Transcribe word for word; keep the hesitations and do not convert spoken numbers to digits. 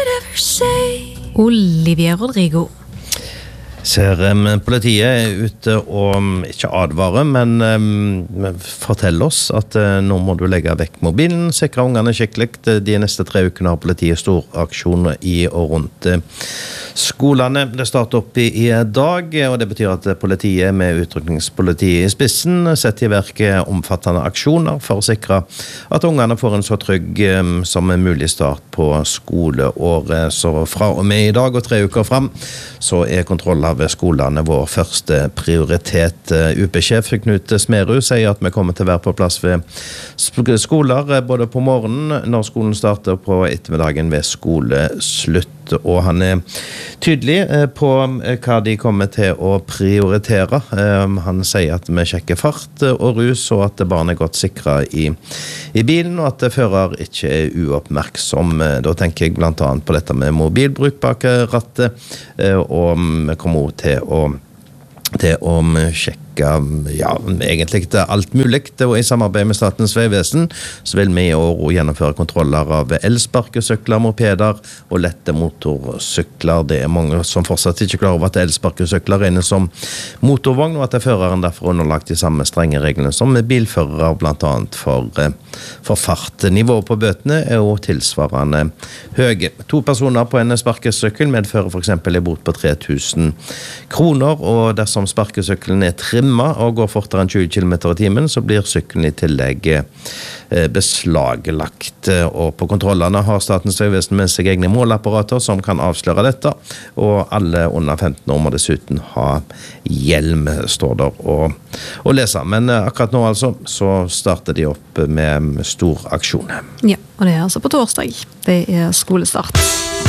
Olivia Rodrigo. Ser um, politiet er ute og um, ikke advarer, men um, forteller oss at uh, nå må du legge vekk mobilen, sikre ungene skikkelig. De neste tre ukene har politiet stor aksjon i og rundt uh, skolene. Det starter opp i, i dag, og det betyr at politiet med utrykningspolitiet i spissen setter i verk omfattende aksjoner for å sikre at ungene får en så trygg um, som en mulig start på skoleåret. Så fra og med i dag og tre uker frem, så er kontroller ved skolene vår første prioritet. U P-sjef Knut Smerud sier at vi kommer til å være på plass ved skoler, både på morgenen når skolen starter, på ettermiddagen ved skoleslutt. Og han er tydelig på hva de kommer til å prioritere. Han sier at vi sjekker fart og rus, og at barn er godt sikret i, i bilen, og at fører ikke er uoppmerksom. Da tenker jeg blant annet på dette med mobilbruk bak rattet, og vi kommer også til å til å sjekke ja, egentlig det alt mulig, og i samarbeid med Statens Vegvesen så vil vi i år gjennomføre kontroller av elsparkesykler, mopeder og lette motorsykler. Det er mange som fortsatt ikke klarer over at elsparkesykler regnes som motorvogn, og at det føreren derfor er underlagt de samme strenge reglene som bilførere, blant annet for, for fart. Nivået på bøtene er jo tilsvarende høye. To personer på en sparkesykkel medfører for eksempel en bot på tre tusen kroner, og dersom om sparkesykkelen er trimmet og går fortere enn tjue kilometer i timen, så blir sykkelen i tillegg beslaglagt. Og på kontrollene har Statens Vegvesen med seg egne måleapparater som kan avsløre dette, og alle under femten år må dessuten ha hjelm, står der og, og leser. Men akkurat nå altså, så starter de opp med stor aksjon. Ja, og det er altså på torsdag. Det er skolestart.